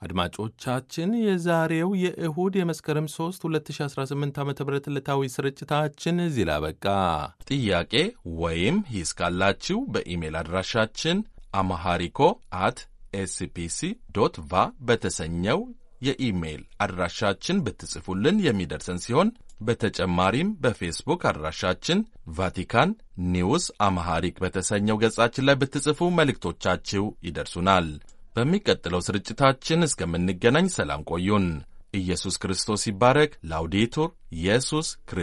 አድማጮቻችን የዛሬው የእሁድ የመስከረም 3 2018 ዓ ም ዕለታዊ ስርጭታችን እዚህ ላይ አበቃ። ጥያቄ ወይም ሂስ ካላችሁ በኢሜል አድራሻችን አማሃሪኮ አት ኤስፒሲ ዶት ቫ በተሰኘው የኢሜል አድራሻችን ብትጽፉልን የሚደርሰን ሲሆን በተጨማሪም በፌስቡክ አድራሻችን ቫቲካን ኒውስ አማሃሪክ በተሰኘው ገጻችን ላይ ብትጽፉ መልእክቶቻችሁ ይደርሱናል። በሚቀጥለው ስርጭታችን እስከምንገናኝ ሰላም ቆዩን። ኢየሱስ ክርስቶስ ይባረክ። ላውዴቱር ኢየሱስ ክርስቶስ